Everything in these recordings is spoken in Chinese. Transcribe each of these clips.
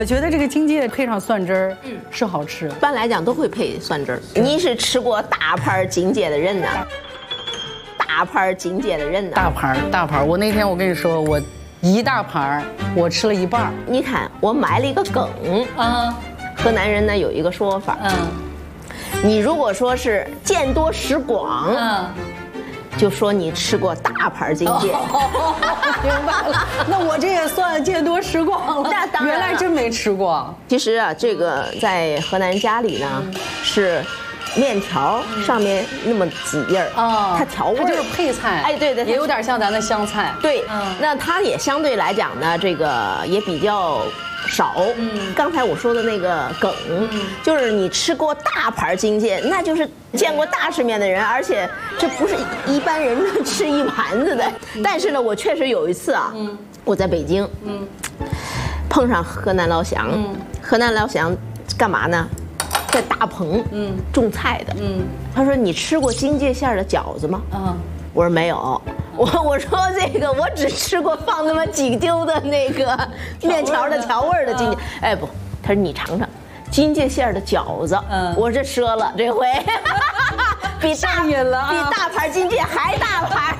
我觉得这个荆芥配上蒜汁儿，是好吃。 一般来讲都会配蒜汁儿。你是吃过大盘荆芥的人呢？大盘荆芥的人呢？ 大盘，我那天我跟你说，我一大盘我吃了一半。 你看，我买了一个梗啊。河南人呢有一个说法，你如果说是见多识广，就说你吃过大盘荆芥。 明白了，那我这也算见多识广了。原来真没吃过。 其实啊，这个在河南家里呢，是面条上面那么几粒儿啊，它调味， 它就是配菜。哎，对，也有点像咱的香菜。 对，那它也相对来讲呢，这个也比较少。刚才我说的那个梗，就是你吃过大盘荆芥，那就是见过大世面的人，而且这不是一般人吃一盘子的。但是呢，我确实有一次啊，我在北京，碰上河南老乡，河南老乡干嘛呢？在大棚种菜的。他说：“你吃过荆芥馅的饺子吗？”我说没有。我说这个我只吃过放那么几丢的那个面条的调味的荆芥。哎不，他说你尝尝荆芥馅的饺子。我这赊了这回，比大盘荆芥还大盘。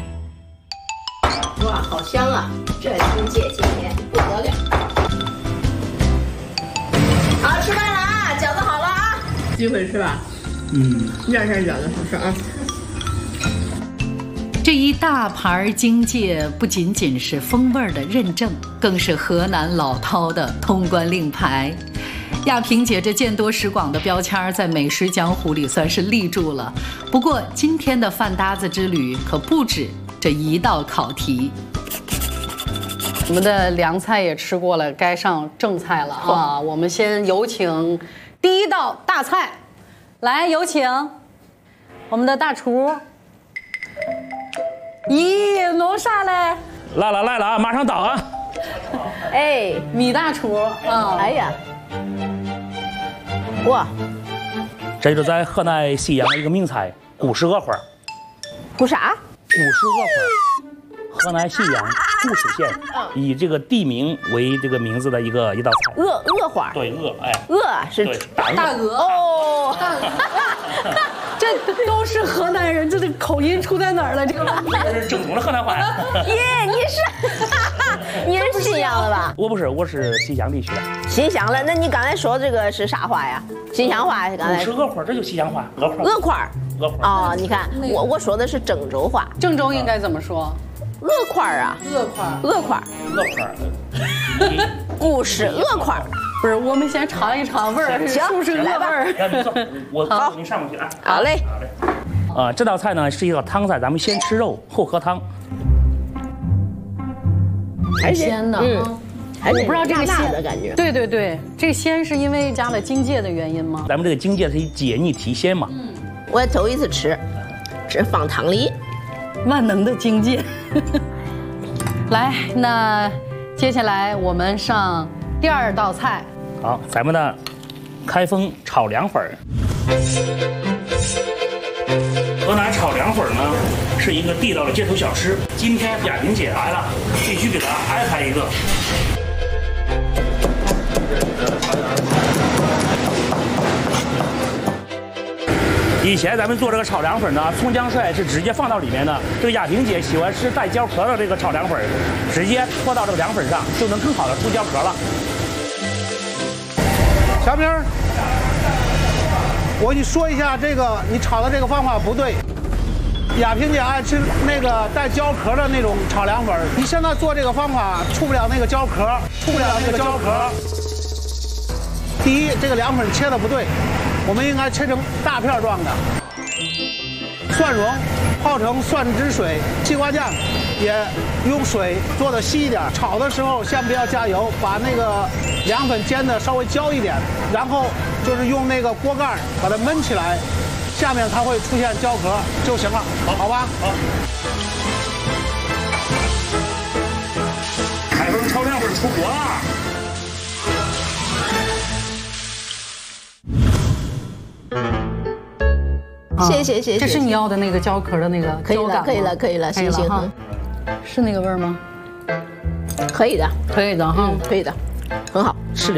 哇，好香啊！这荆芥今天不得了。好，吃饭了啊，饺子好了啊。机会是吧？面馅饺子好吃啊。 这一大盘荆芥不仅仅是风味的认证，更是河南老饕的通关令牌。亚萍姐这见多识广的标签在美食江湖里算是立住了。不过今天的饭搭子之旅可不止这一道考题。 我们的凉菜也吃过了，该上正菜了啊！我们先有请第一道大菜，来有请我们的大厨。咦，弄啥嘞？ 来了啊，马上到啊！ 哎，米大厨啊！ 哎呀，哇， 这就是在河南信阳的一个名菜——古石鹅花。 古啥？ 古石鹅花，河南信阳固始县以这个地名为这个名字的一道菜。 鹅花。对，鹅是大鹅哦。这都是河南人，这个口音出在哪儿了？这是正宗的河南话。 耶，你是信阳的吧？ 我不是，我是信阳地区的。 信阳了？那你刚才说这个是啥话呀？信阳话？刚才是鹅花，这就信阳话。 鹅块。哦，你看我说的是郑州话。 郑州应该怎么说？ 鹅块啊。鹅块。故事鹅块。 不是，我们先尝一尝味儿，是不是鹅味儿？ 你坐，我你上过去啊。 好嘞。 这道菜呢是一道汤菜，咱们先吃肉后喝汤。 还鲜呢，我不知道这个鲜的感觉。 对，这个鲜是因为加了荆芥的原因吗？ 咱们这个荆芥是解腻提鲜嘛。 我头一次吃放汤里， 万能的荆芥。来，那接下来我们上第二道菜。 好，咱们的开封炒凉粉儿。河南炒凉粉呢是一个地道的街头小吃，今天亚萍姐来了，必须给她安排一个。以前咱们做这个炒凉粉呢，葱姜蒜是直接放到里面的。这个亚萍姐喜欢吃带焦壳的这个炒凉粉，直接泼到这个凉粉上，就能更好的出焦壳了。 小明，我跟你说一下，这个你炒的这个方法不对。亚萍姐爱吃那个带焦壳的那种炒凉粉，你现在做这个方法出不了那个焦壳，第一，这个凉粉切的不对，我们应该切成大片状的。蒜蓉泡成蒜汁水，西瓜酱也用水做的稀一点。炒的时候先不要加油，把那个凉粉煎的稍微焦一点，然后就是用那个锅盖把它焖起来，下面它会出现焦壳就行了，好吧？好。 开封炒凉粉出锅了。 谢谢。 这是你要的那个焦壳的那个焦感吗？ 可以了，行。 是那个味儿吗？ 可以的哈，可以的。 很好。 适量。